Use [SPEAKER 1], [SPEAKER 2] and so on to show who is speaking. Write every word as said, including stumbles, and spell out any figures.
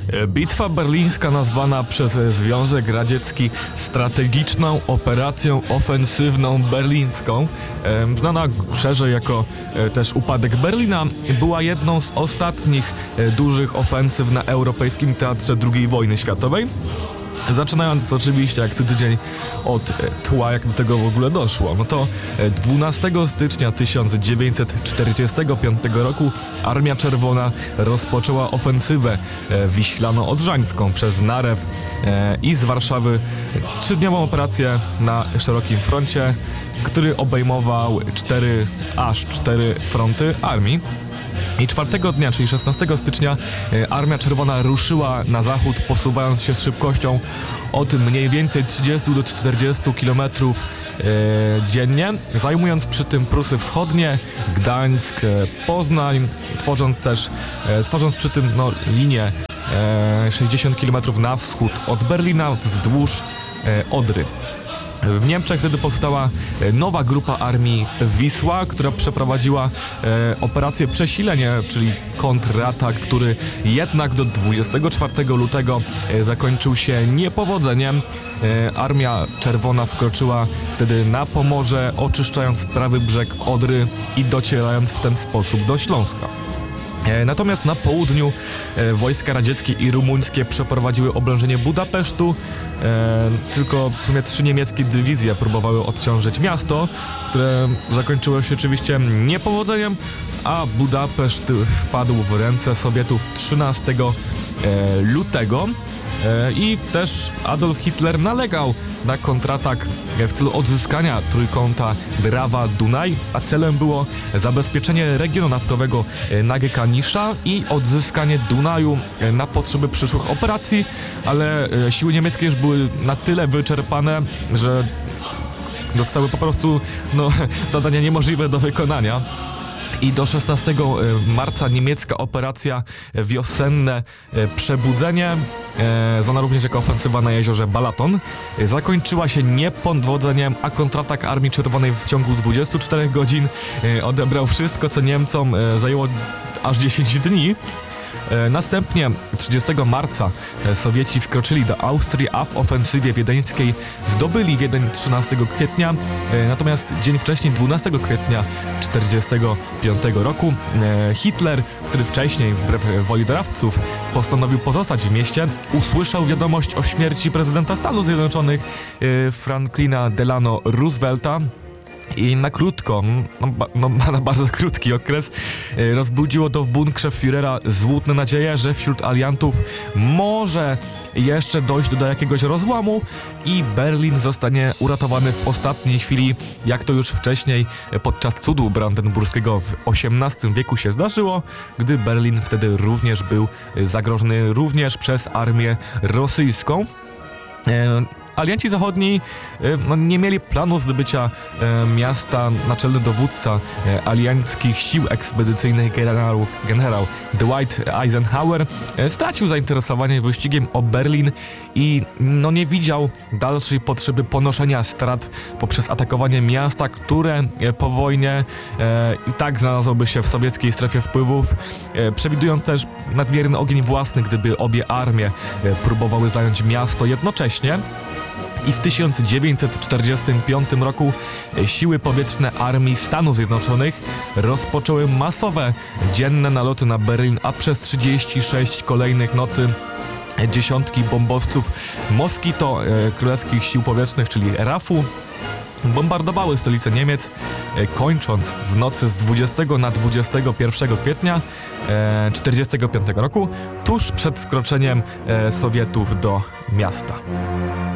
[SPEAKER 1] Bitwa berlińska, nazwana przez Związek Radziecki strategiczną operacją ofensywną berlińską, znana szerzej jako też upadek Berlina, była jedną z ostatnich dużych ofensyw na europejskim teatrze drugiej wojny światowej. Zaczynając oczywiście jak co tydzień od tła, jak do tego w ogóle doszło. No to dwunastego stycznia tysiąc dziewięćset czterdziestego piątego roku Armia Czerwona rozpoczęła ofensywę wiślano-odrzańską przez Narew i z Warszawy trzydniową operację na szerokim froncie, który obejmował cztery, aż cztery fronty armii. I czwartego dnia, czyli szesnastego stycznia, Armia Czerwona ruszyła na zachód, posuwając się z szybkością od mniej więcej trzydziestu do czterdziestu kilometrów e, dziennie, zajmując przy tym Prusy Wschodnie, Gdańsk, Poznań, tworząc też, e, tworząc przy tym no, linię e, sześćdziesiąt kilometrów na wschód od Berlina wzdłuż e, Odry. W Niemczech wtedy powstała nowa grupa armii Wisła, która przeprowadziła e, operację Przesilenie, czyli kontratak, który jednak do dwudziestego czwartego lutego e, zakończył się niepowodzeniem. E, Armia Czerwona wkroczyła wtedy na Pomorze, oczyszczając prawy brzeg Odry i docierając w ten sposób do Śląska. Natomiast na południu e, wojska radzieckie i rumuńskie przeprowadziły oblężenie Budapesztu. E, tylko w sumie trzy niemieckie dywizje próbowały odciążyć miasto, które zakończyło się oczywiście niepowodzeniem, a Budapeszt wpadł w ręce Sowietów trzynastego lutego. I też Adolf Hitler nalegał na kontratak w celu odzyskania trójkąta Drawa-Dunaj, a celem było zabezpieczenie regionu naftowego Nagekanisza i odzyskanie Dunaju na potrzeby przyszłych operacji, ale siły niemieckie już były na tyle wyczerpane, że dostały po prostu no, zadania niemożliwe do wykonania. I do szesnastego marca niemiecka operacja Wiosenne Przebudzenie, zwana również jako ofensywa na jeziorze Balaton, zakończyła się niepowodzeniem, a kontratak Armii Czerwonej w ciągu dwudziestu czterech godzin odebrał wszystko, co Niemcom zajęło aż dziesięć dni. Następnie trzydziestego marca Sowieci wkroczyli do Austrii, a w ofensywie wiedeńskiej zdobyli Wiedeń trzynastego kwietnia, natomiast dzień wcześniej, dwunastego kwietnia czterdziestego piątego roku, Hitler, który wcześniej wbrew woli doradców postanowił pozostać w mieście, usłyszał wiadomość o śmierci prezydenta Stanów Zjednoczonych Franklina Delano Roosevelta. I na krótko, no, no na bardzo krótki okres, e, rozbudziło to w bunkrze Führera złudne nadzieje, że wśród aliantów może jeszcze dojść do jakiegoś rozłamu i Berlin zostanie uratowany w ostatniej chwili, jak to już wcześniej podczas cudu brandenburskiego w osiemnastym wieku się zdarzyło, gdy Berlin wtedy również był zagrożony również przez armię rosyjską. E, Alianci zachodni no, nie mieli planu zdobycia e, miasta. Naczelny dowódca e, alianckich sił ekspedycyjnych generał, generał Dwight Eisenhower e, stracił zainteresowanie wyścigiem o Berlin i no, nie widział dalszej potrzeby ponoszenia strat poprzez atakowanie miasta, które e, po wojnie e, i tak znalazłoby się w sowieckiej strefie wpływów, e, przewidując też nadmierny ogień własny, gdyby obie armie e, próbowały zająć miasto jednocześnie. I w tysiąc dziewięćset czterdziestym piątym roku siły powietrzne Armii Stanów Zjednoczonych rozpoczęły masowe dzienne naloty na Berlin, a przez trzydzieści sześć kolejnych nocy dziesiątki bombowców Moskito e, Królewskich Sił Powietrznych, czyli R A F-u, bombardowały stolicę Niemiec, e, kończąc w nocy z dwudziestego na dwudziestego pierwszego kwietnia e, czterdziestego piątego roku, tuż przed wkroczeniem e, Sowietów do miasta.